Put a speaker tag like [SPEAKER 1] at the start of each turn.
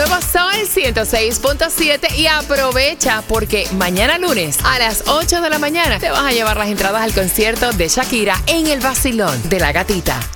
[SPEAKER 1] nuevo Sol 106.7 y aprovecha porque mañana lunes a las 8 de la mañana te vas a llevar las entradas al concierto de Shakira en el Vacilón de La Gatita.